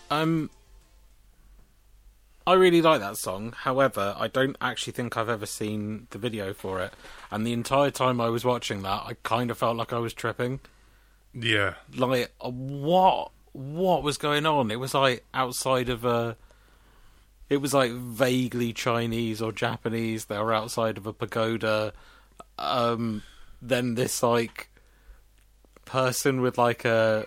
Um, I really like that song. However, I don't actually think I've ever seen the video for it. And the entire time I was watching that, I kind of felt like I was tripping. Yeah. Like, what was going on? It was like outside of a... It was like vaguely Chinese or Japanese. They were outside of a pagoda. Then this like person with like a